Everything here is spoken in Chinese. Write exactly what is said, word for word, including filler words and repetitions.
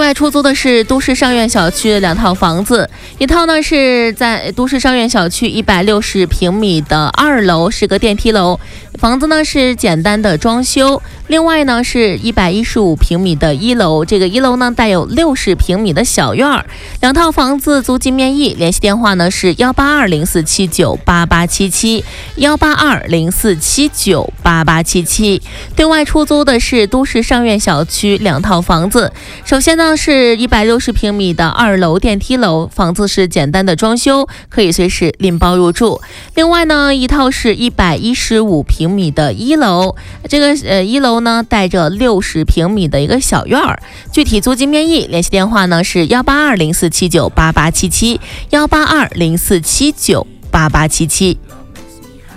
外出租的是都市商苑小区的两套房子，一套呢是在都市商苑小区一百六十平米的二楼，是个电梯楼，房子呢是简单的装修。另外呢是一百一十五平米的一楼，这个一楼呢带有六十平米的小院儿。两套房子租金面议，联系电话呢是幺八二零四七九八八七七，幺八二零四七九八八七七。对外出租的是都市商苑小区两套房子，首先呢是一百六十平米的二楼电梯楼，房子是简单的装修，可以随时拎包入住。另外呢一套是一百一十五平米的一楼，这个呃一楼呢带着六十平米的一个小院儿。具体租金面议，联系电话呢是幺八二零四七九八八七七，幺八二零四七九八八七七。